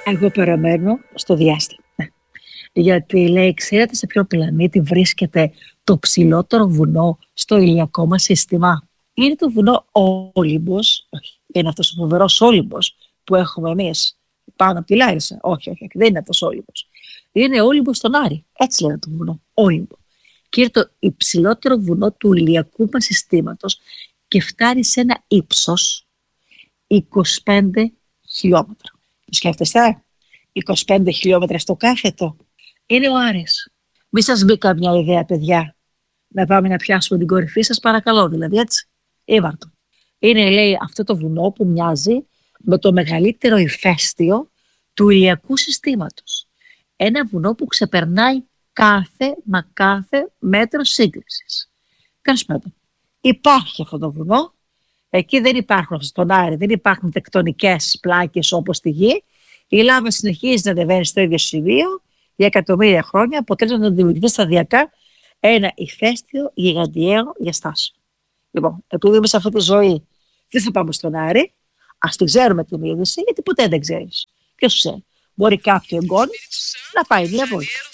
Εγώ παραμένω στο διάστημα. Γιατί λέει, ξέρετε σε ποιο πλανήτη βρίσκεται το ψηλότερο βουνό στο ηλιακό μας σύστημα? Είναι το βουνό Όλυμπος, είναι αυτός ο φοβερός Όλυμπος που έχουμε εμείς πάνω από τη Λάρισα. Όχι, δεν είναι αυτός ο Όλυμπος. Είναι Όλυμπος στον Άρη, έτσι λένε το βουνό, Όλυμπο. Και είναι το υψηλότερο βουνό του ηλιακού μας συστήματος και φτάνει σε ένα ύψος 25 χιλιόμετρα. Το σκέφτεστε, 25 χιλιόμετρα στο κάθετο. Είναι ο Άρης. Μη σας μπει καμιά ιδέα, παιδιά, να πάμε να πιάσουμε την κορυφή σας, παρακαλώ, δηλαδή, έτσι. Ήμαρτο. Είναι, λέει, αυτό το βουνό που μοιάζει με το μεγαλύτερο ηφαίστειο του ηλιακού συστήματος. Ένα βουνό που ξεπερνάει κάθε μέτρο σύγκρισης. Τέλος πάντων, υπάρχει αυτό το βουνό. Εκεί δεν υπάρχουν, στον Άρη, δεν υπάρχουν τεκτονικές πλάκες όπως στη Γη. Η λάβα συνεχίζει να ανεβαίνει στο ίδιο σημείο για εκατομμύρια χρόνια, αποτέλεσμα να δημιουργηθεί σταδιακά ένα ηφαίστειο γιγαντιαίο για στάση. Λοιπόν, επειδή είμαι σε αυτή τη ζωή, δεν θα πάμε στον Άρη, ας την ξέρουμε την είδηση, γιατί ποτέ δεν ξέρεις. Ποιος ξέρει, μπορεί κάποιο εγγόνι να πάει μια βόλτα.